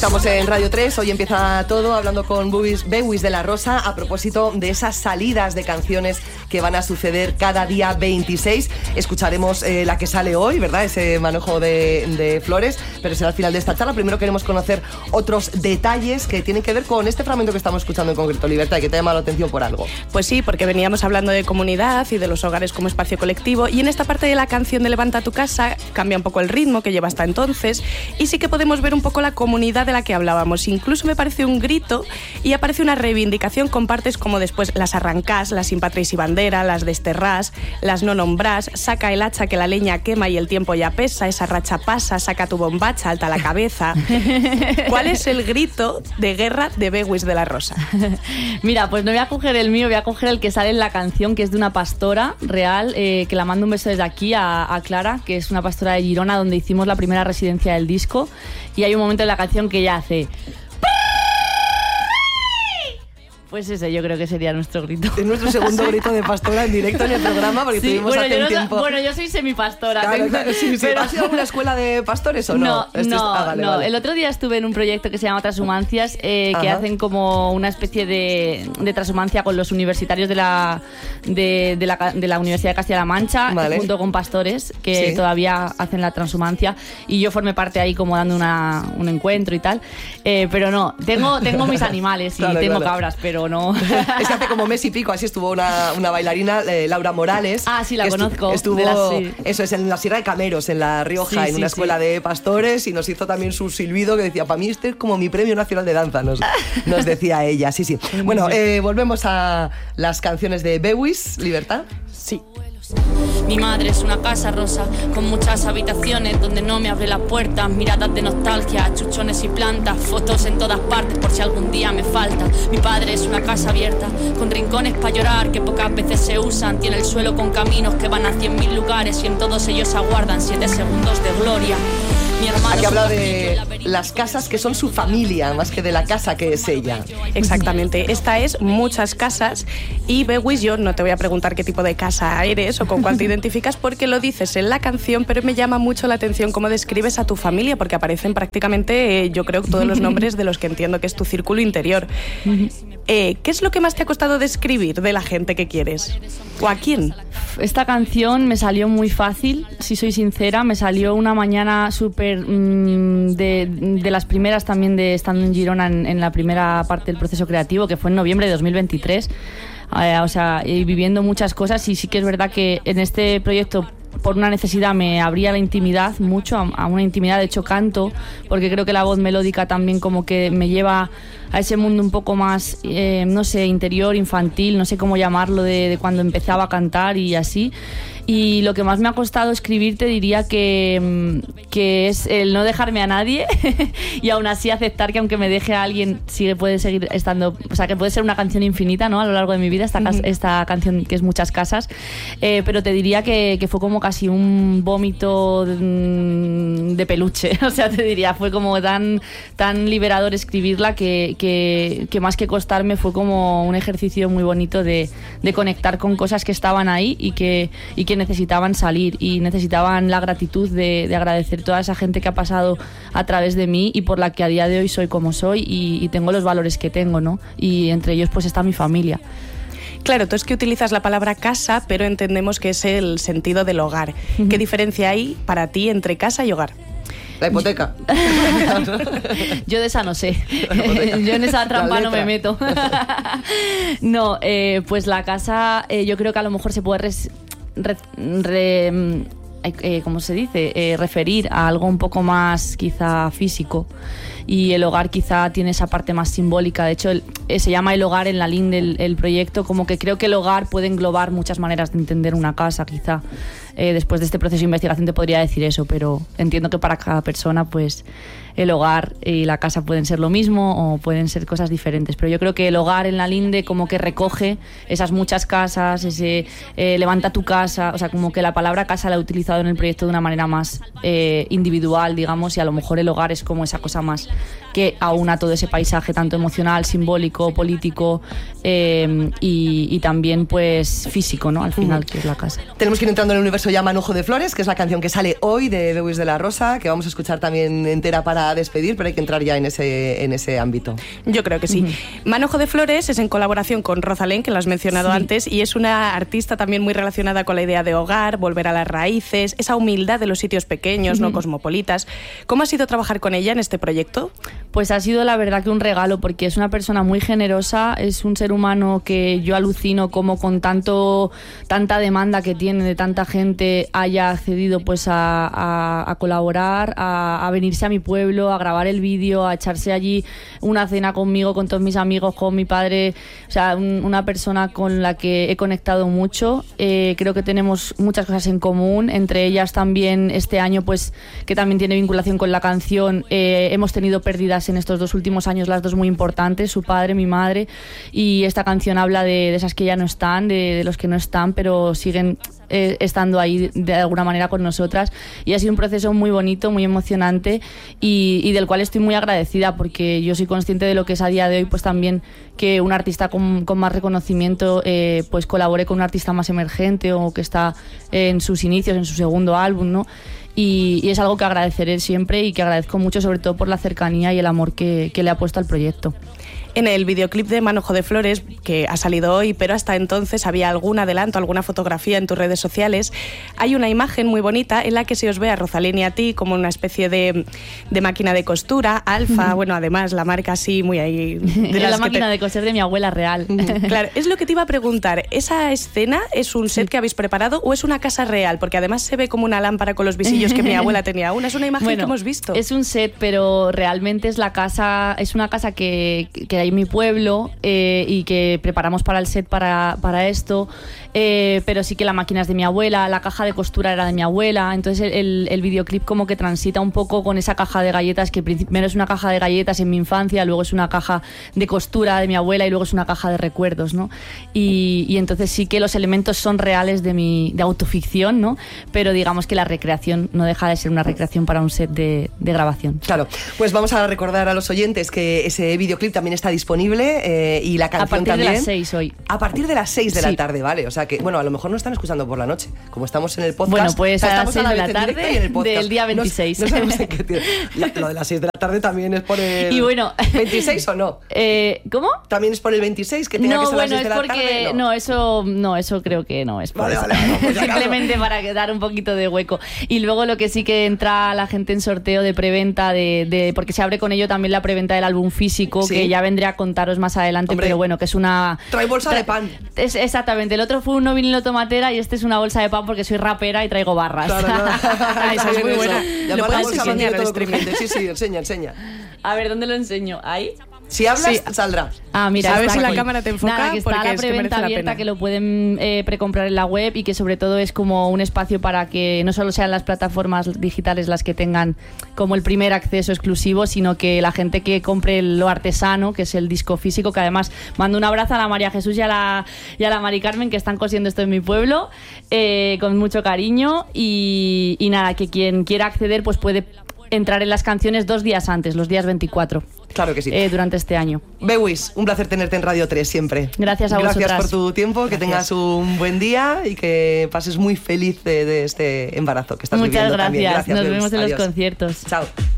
Estamos en Radio 3, hoy empieza todo hablando con Bewis de la Rosa a propósito de esas salidas de canciones que van a suceder cada día 26. Escucharemos la que sale hoy, ¿verdad? Ese manojo de flores, pero será al final de esta charla. Primero queremos conocer otros detalles que tienen que ver con este fragmento que estamos escuchando en concreto, Libertad, y que te ha llamado la atención por algo. Pues sí, porque veníamos hablando de comunidad y de los hogares como espacio colectivo, y en esta parte de la canción de Levanta tu casa cambia un poco el ritmo que lleva hasta entonces, y sí que podemos ver un poco la comunidad de la que hablábamos. Incluso me parece un grito y aparece una reivindicación con partes como después las arrancás, las sin patria y sin bandera, las desterrás, las no nombrás, saca el hacha que la leña quema y el tiempo ya pesa, esa racha pasa, saca tu bombacha, alta la cabeza. ¿Cuál es el grito de guerra de Bewis de la Rosa? Mira, pues no voy a coger el mío, voy a coger el que sale en la canción, que es de una pastora real, que la mando un beso desde aquí a Clara, que es una pastora de Girona, donde hicimos la primera residencia del disco, y hay un momento en la canción que ella hace... Pues ese yo creo que sería nuestro grito. Es nuestro segundo grito de pastora en directo en el programa, porque tuvimos hace un tiempo... Bueno, yo soy semipastora. Claro, sí, pero... ¿Has ido a alguna escuela de pastores o no? Vale. El otro día estuve en un proyecto que se llama Transhumancias, que hacen como una especie de transhumancia con los universitarios de la Universidad de Castilla-La Mancha, vale, junto con pastores que todavía hacen la transhumancia, y yo formé parte ahí como dando un encuentro y tal, pero no, tengo mis animales y tengo cabras, pero no. Es que hace como mes y pico así estuvo una bailarina, Laura Morales. Ah, sí, la conozco. Estuvo, eso es, en la Sierra de Cameros, en La Rioja, en una escuela de pastores, y nos hizo también su silbido que decía, para mí este es como mi premio nacional de danza, nos decía ella. Sí. Bueno, volvemos a las canciones de Bewis, Libertad. Sí. Mi madre es una casa rosa con muchas habitaciones donde no me abre la puerta, miradas de nostalgia, chuchones y plantas, fotos en todas partes por si algún día me falta. Mi padre es una casa abierta con rincones para llorar que pocas veces se usan, tiene el suelo con caminos que van a 100.000 lugares y en todos ellos aguardan 7 segundos de gloria. Aquí habla de las casas que son su familia, más que de la casa que es ella. Exactamente, esta es muchas casas, y Bewis, yo no te voy a preguntar qué tipo de casa eres o con cuál te identificas, porque lo dices en la canción, pero me llama mucho la atención cómo describes a tu familia, porque aparecen prácticamente, yo creo, todos los nombres de los que entiendo que es tu círculo interior. ¿Qué es lo que más te ha costado describir de la gente que quieres? ¿O a quién? Esta canción me salió muy fácil, si soy sincera, me salió una mañana súper de las primeras también de estando en Girona en la primera parte del proceso creativo, que fue en noviembre de 2023, y viviendo muchas cosas, y sí que es verdad que en este proyecto por una necesidad me abría la intimidad mucho, a una intimidad, de hecho canto, porque creo que la voz melódica también como que me lleva a ese mundo un poco más, no sé, interior, infantil, no sé cómo llamarlo, de cuando empezaba a cantar y así. Y lo que más me ha costado escribir, te diría que es el no dejarme a nadie y aún así aceptar que aunque me deje a alguien, puede seguir estando, o sea, que puede ser una canción infinita, ¿no? A lo largo de mi vida, esta canción que es Muchas Casas, pero te diría que fue como casi un vómito de peluche, o sea, te diría, fue como tan liberador escribirla que más que costarme fue como un ejercicio muy bonito de conectar con cosas que estaban ahí y que necesitaban salir, y necesitaban la gratitud de agradecer toda esa gente que ha pasado a través de mí y por la que a día de hoy soy como soy y tengo los valores que tengo, ¿no? Y entre ellos pues está mi familia. Claro, tú es que utilizas la palabra casa, pero entendemos que es el sentido del hogar. ¿Qué diferencia hay para ti entre casa y hogar? La hipoteca. Yo de esa no sé. Yo en esa trampa no me meto. No, pues la casa, yo creo que a lo mejor se puede ¿cómo se dice? Referir a algo un poco más quizá físico, y el hogar quizá tiene esa parte más simbólica. De hecho, se llama El Hogar en la línea del proyecto, como que creo que el hogar puede englobar muchas maneras de entender una casa, quizá. Después de este proceso de investigación te podría decir eso, pero entiendo que para cada persona pues el hogar y la casa pueden ser lo mismo o pueden ser cosas diferentes, pero yo creo que el hogar en la linde como que recoge esas muchas casas, ese levanta tu casa, o sea, como que la palabra casa la he utilizado en el proyecto de una manera más individual, digamos, y a lo mejor el hogar es como esa cosa más que aúna todo ese paisaje tanto emocional, simbólico, político y también pues físico, ¿no? Al final, que es la casa. Tenemos que ir entrando en el universo ya Manojo de Flores, que es la canción que sale hoy de Bewis de la Rosa, que vamos a escuchar también entera para para despedir, pero hay que entrar ya en ese ámbito. Yo creo que sí. Manojo de Flores es en colaboración con Rosalén, que lo has mencionado antes, y es una artista también muy relacionada con la idea de hogar, volver a las raíces, esa humildad de los sitios pequeños, no cosmopolitas. ¿Cómo ha sido trabajar con ella en este proyecto? Pues ha sido la verdad que un regalo, porque es una persona muy generosa, es un ser humano que yo alucino como con tanta demanda que tiene de tanta gente haya accedido pues a colaborar, a venirse a mi pueblo, a grabar el vídeo, a echarse allí una cena conmigo, con todos mis amigos, con mi padre. O sea, una persona con la que he conectado mucho. Creo que tenemos muchas cosas en común, entre ellas también este año, pues que también tiene vinculación con la canción. Hemos tenido pérdidas en estos 2 últimos años, las 2 muy importantes, su padre, mi madre, y esta canción habla de esas que ya no están, de los que no están, pero siguen estando ahí de alguna manera con nosotras, y ha sido un proceso muy bonito, muy emocionante y del cual estoy muy agradecida, porque yo soy consciente de lo que es a día de hoy, pues también que un artista con más reconocimiento pues colabore con un artista más emergente o que está en sus inicios, en su segundo álbum, ¿no? Y es algo que agradeceré siempre y que agradezco mucho, sobre todo por la cercanía y el amor que le ha puesto al proyecto. En el videoclip de Manojo de Flores, que ha salido hoy, pero hasta entonces había algún adelanto, alguna fotografía en tus redes sociales, hay una imagen muy bonita en la que se os ve a Rosalén y a ti como una especie de máquina de costura, Alfa, bueno, además la marca así muy ahí... De la máquina de coser de mi abuela real. Claro, es lo que te iba a preguntar, ¿esa escena es un set que habéis preparado o es una casa real? Porque además se ve como una lámpara con los visillos que mi abuela tenía una, es una imagen que hemos visto. Es un set, pero realmente es una casa que hay en mi pueblo y que preparamos para el set para esto, pero sí que la máquina es de mi abuela, la caja de costura era de mi abuela, entonces el videoclip como que transita un poco con esa caja de galletas, que primero es una caja de galletas en mi infancia, luego es una caja de costura de mi abuela y luego es una caja de recuerdos, ¿no? Y entonces sí que los elementos son reales de autoficción, ¿no? Pero digamos que la recreación no deja de ser una recreación para un set de grabación. Claro, pues vamos a recordar a los oyentes que ese videoclip también está disponible y la canción también. A partir de las 6 hoy. A partir de las 6 de la tarde, ¿vale? O sea que, bueno, a lo mejor no están escuchando por la noche. Como estamos en el podcast. Bueno, pues a las 6 de la tarde del día 26. No sabemos en qué tiempo. Lo de las 6 de la tarde también es por el... Y bueno... ¿26 o no? ¿Cómo? ¿También es por el 26 que tenga que ser las 6 de la tarde? No, eso creo que no es por eso. Vale, pues simplemente para dar un poquito de hueco. Y luego lo que sí que entra la gente en sorteo de preventa, porque se abre con ello también la preventa del álbum físico, que ya vendré a contaros más adelante. Hombre, pero bueno, que es una... Trae bolsa de pan. Exactamente, el otro fue un no vinilo tomatera y este es una bolsa de pan porque soy rapera y traigo barras. Claro. Esa es muy buena. Lo puedes enseñar al streaming. Sí, enseña. A ver, ¿dónde lo enseño? ¿Ahí? Si hablas, saldrá. Ah, mira, a ver si la cámara te enfoca. Nada, que está la preventa abierta, que lo pueden precomprar en la web y que sobre todo es como un espacio para que no solo sean las plataformas digitales las que tengan como el primer acceso exclusivo, sino que la gente que compre lo artesano, que es el disco físico, que además mando un abrazo a la María Jesús y a la Mari Carmen, que están cosiendo esto en mi pueblo, con mucho cariño y nada, que quien quiera acceder pues puede entrar en las canciones 2 días antes, los días 24. Claro que sí. Durante este año. Bewis, un placer tenerte en Radio 3 siempre. Gracias a vosotras. Gracias por tu tiempo, que tengas un buen día y que pases muy feliz de este embarazo que estás viviendo también. Muchas gracias. Nos Bewis. vemos en Adiós. los conciertos. Chao.